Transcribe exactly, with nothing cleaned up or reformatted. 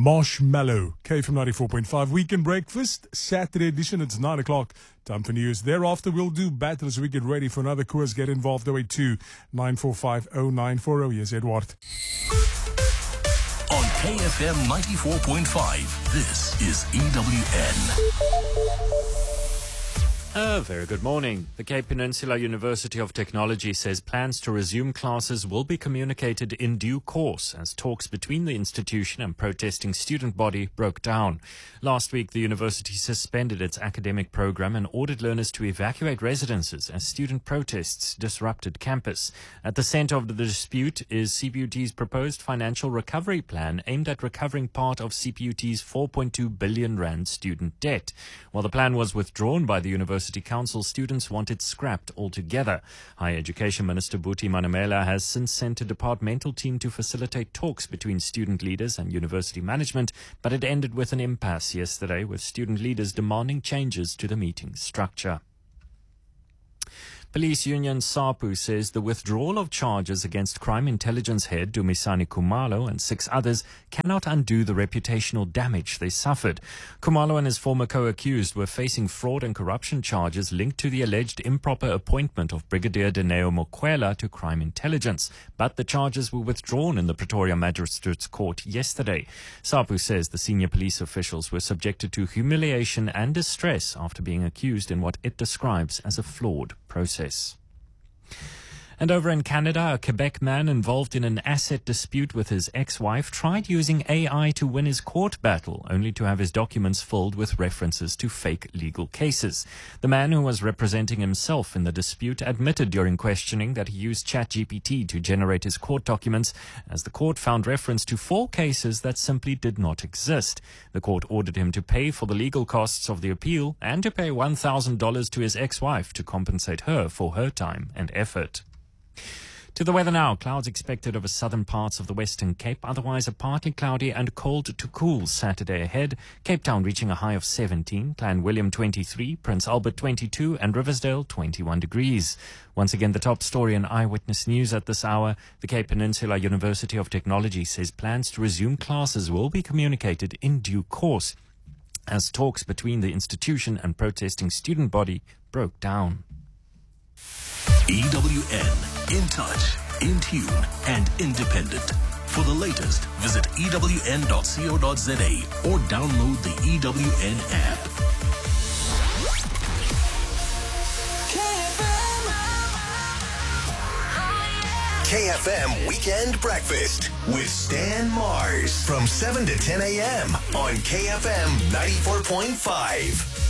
Marshmallow. K F M ninety-four point five Weekend Breakfast, Saturday edition. It's nine o'clock. Time for news. Thereafter, we'll do battle as we get ready for another quiz. Get involved oh eight two, nine four five, oh nine four oh. Yes, Edward. On K F M ninety-four point five, this is E W N. A very good morning. The Cape Peninsula University of Technology says plans to resume classes will be communicated in due course as talks between the institution and protesting student body broke down. Last week, the university suspended its academic program and ordered learners to evacuate residences as student protests disrupted campus. At the center of the dispute is C P U T's proposed financial recovery plan aimed at recovering part of C P U T's four point two billion rand student debt. While the plan was withdrawn by the university Council, students want it scrapped altogether. Higher Education Minister Buti Manamela has since sent a departmental team to facilitate talks between student leaders and university management, but it ended with an impasse yesterday, with student leaders demanding changes to the meeting structure. Police Union SAPU says the withdrawal of charges against crime intelligence head Dumisani Khumalo and six others cannot undo the reputational damage they suffered. Khumalo and his former co-accused were facing fraud and corruption charges linked to the alleged improper appointment of Brigadier Dineo Mokwela to crime intelligence, but the charges were withdrawn in the Pretoria Magistrates Court yesterday. SAPU says the senior police officials were subjected to humiliation and distress after being accused in what it describes as a flawed process. And over in Canada, a Quebec man involved in an asset dispute with his ex-wife tried using A I to win his court battle, only to have his documents filled with references to fake legal cases. The man, who was representing himself in the dispute, admitted during questioning that he used ChatGPT to generate his court documents, as the court found reference to four cases that simply did not exist. The court ordered him to pay for the legal costs of the appeal and to pay one thousand dollars to his ex-wife to compensate her for her time and effort. To the weather now. Clouds expected over southern parts of the Western Cape. Otherwise, a partly cloudy and cold to cool Saturday ahead. Cape Town reaching a high of seventeen, Clanwilliam twenty-three, Prince Albert twenty-two, and Riversdale twenty-one degrees. Once again, the top story in Eyewitness News at this hour. The Cape Peninsula University of Technology says plans to resume classes will be communicated in due course as talks between the institution and protesting student body broke down. E W N, in touch, in tune, and independent. For the latest, visit E W N dot co dot za or download the E W N app. K F M Weekend Breakfast with Stan Mars from seven to ten a.m. on K F M ninety-four point five.